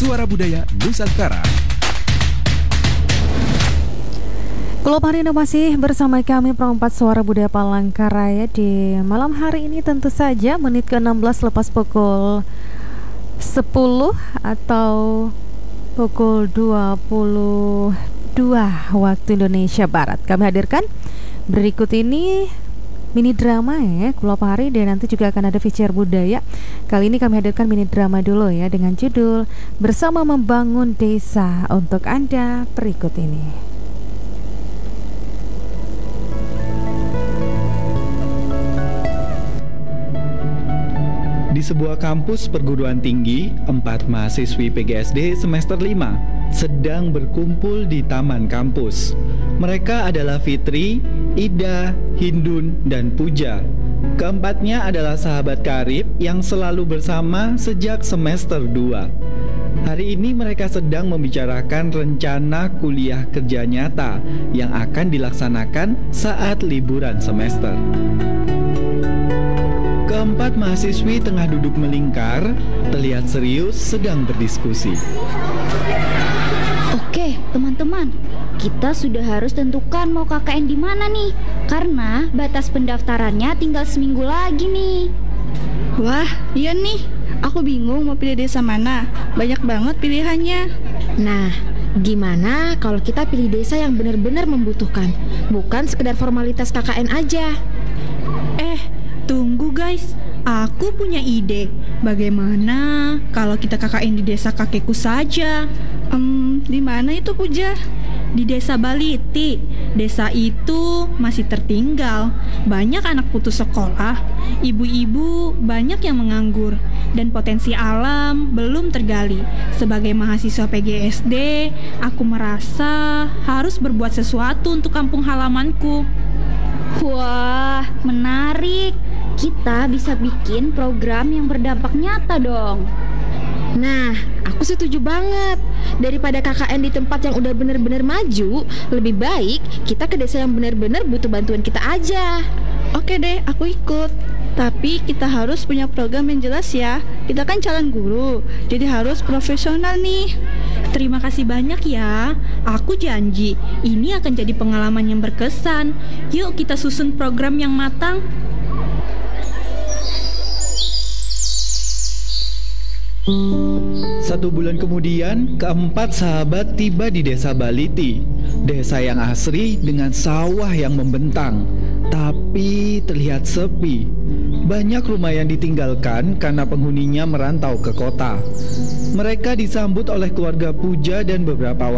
Suara Budaya Nusantara. Kelompok Anda masih bersama kami Perempat Suara Budaya Palangkaraya. Di malam hari ini tentu saja menit ke-16 lepas pukul 10 atau pukul 22 waktu Indonesia Barat. Kami hadirkan berikut ini mini drama ya, Kelompok Hari, dan nanti juga akan ada feature budaya. Kali ini kami hadirkan mini drama dulu ya, dengan judul Bersama Membangun Desa untuk Anda berikut ini. Di sebuah kampus perguruan tinggi, 4 mahasiswi PGSD semester 5 sedang berkumpul di taman kampus. Mereka adalah Fitri, Ida, Hindun, dan Puja. Keempatnya adalah sahabat karib yang selalu bersama sejak semester 2. Hari ini mereka sedang membicarakan rencana kuliah kerja nyata yang akan dilaksanakan saat liburan semester. Keempat mahasiswi tengah duduk melingkar, terlihat serius sedang berdiskusi. Oke, teman-teman, kita sudah harus tentukan mau KKN di mana nih, karena batas pendaftarannya tinggal seminggu lagi nih. Wah, iya nih, aku bingung mau pilih desa mana, banyak banget pilihannya. Nah, gimana kalau kita pilih desa yang benar-benar membutuhkan, bukan sekedar formalitas KKN aja? Tunggu guys, aku punya ide. Bagaimana kalau kita KKN di desa kakekku saja? Di mana itu, Puja? Di desa Baliti. Desa itu masih tertinggal. Banyak anak putus sekolah, ibu-ibu banyak yang menganggur, dan potensi alam belum tergali. Sebagai mahasiswa PGSD, aku merasa harus berbuat sesuatu untuk kampung halamanku. Wah, menarik. Kita bisa bikin program yang berdampak nyata dong. Nah, aku setuju banget. Daripada KKN di tempat yang udah benar-benar maju, lebih baik kita ke desa yang benar-benar butuh bantuan kita aja. Oke deh, aku ikut. Tapi kita harus punya program yang jelas ya. Kita kan calon guru, jadi harus profesional nih. Terima kasih banyak ya. Aku janji, ini akan jadi pengalaman yang berkesan. Yuk kita susun program yang matang. Satu bulan kemudian, keempat sahabat tiba di desa Baliti. Desa yang asri dengan sawah yang membentang, tapi terlihat sepi. Banyak rumah yang ditinggalkan karena penghuninya merantau ke kota. Mereka disambut oleh keluarga Puja dan beberapa